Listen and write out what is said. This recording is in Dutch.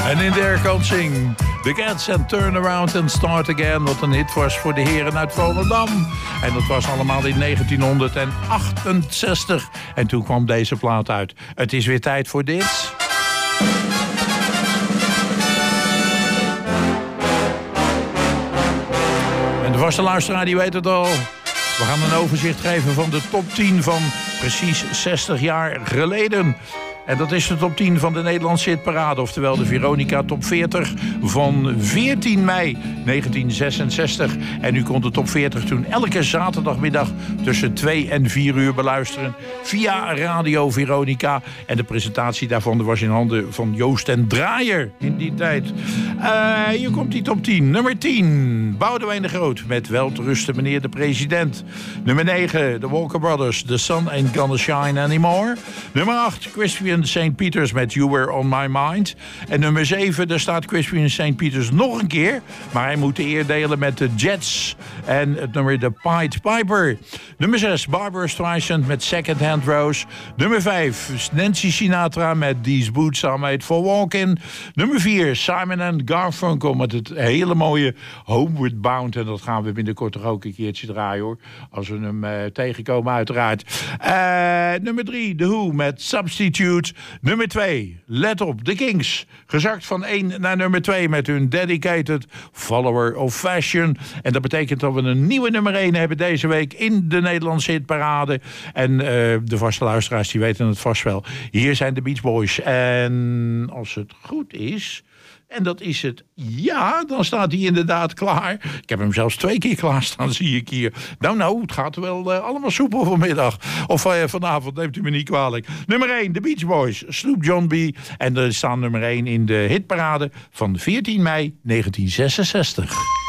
En in There Can't Sing, The Cats and Turn Around and Start Again. Wat een hit was voor de heren uit Volendam. En dat was allemaal in 1968. En toen kwam deze plaat uit. Het is weer tijd voor dit. En de vaste luisteraar die weet het al. We gaan een overzicht geven van de top 10 van precies 60 jaar geleden. En dat is de top 10 van de Nederlandse hitparade. Oftewel de Veronica Top 40 van 14 mei 1966. En u kon de top 40 toen elke zaterdagmiddag tussen 2 en 4 uur beluisteren. Via Radio Veronica. En de presentatie daarvan was in handen van Joost en Draaier in die tijd. Hier komt die top 10. Nummer 10. Boudewijn de Groot met Welterusten meneer de president. Nummer 9. The Walker Brothers. The Sun Ain't Gonna Shine Anymore. Nummer 8. Crispian St. Peters met You Were On My Mind. En nummer 7, daar staat Crispian St. Peters nog een keer. Maar hij moet de eer delen met de Jets. En het nummer The Pied Piper. Nummer 6, Barbara Streisand met Second Hand Rose. Nummer 5, Nancy Sinatra met These Boots Are Made For Walking. Nummer 4, Simon & Garfunkel met het hele mooie Homeward Bound. En dat gaan we binnenkort toch ook een keertje draaien, hoor. Als we hem tegenkomen, uiteraard. Nummer 3, The Who met Substitute. Nummer 2, let op, The Kings. Gezakt van 1 naar nummer 2 met hun Dedicated Follower of Fashion. En dat betekent dat we een nieuwe nummer 1 hebben deze week in de Nederlandse hitparade. En de vaste luisteraars die weten het vast wel. Hier zijn de Beach Boys. En als het goed is... En dat is het, ja, dan staat hij inderdaad klaar. Ik heb hem zelfs 2 keer klaarstaan, zie ik hier. Nou, het gaat wel allemaal soepel vanmiddag. Of vanavond, neemt u me niet kwalijk. Nummer 1, de Beach Boys, Snoop John B. En er staan nummer 1 in de hitparade van 14 mei 1966.